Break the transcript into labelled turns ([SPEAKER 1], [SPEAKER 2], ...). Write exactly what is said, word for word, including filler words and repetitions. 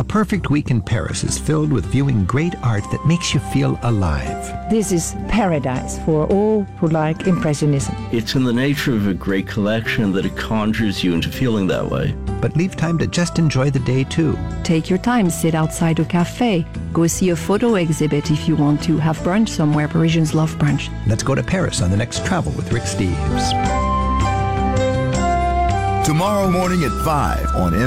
[SPEAKER 1] perfect week in Paris is filled with viewing great art that makes you feel alive.
[SPEAKER 2] This is paradise for all who like Impressionism.
[SPEAKER 3] It's in the nature of a great collection that it conjures you into feeling that way.
[SPEAKER 1] But leave time to just enjoy the day too.
[SPEAKER 4] Take your time, sit outside a cafe, go see a photo exhibit if you want to, have brunch somewhere. Parisians love brunch.
[SPEAKER 1] Let's go to Paris on the next Travel with Rick Steves.
[SPEAKER 5] Tomorrow morning at five on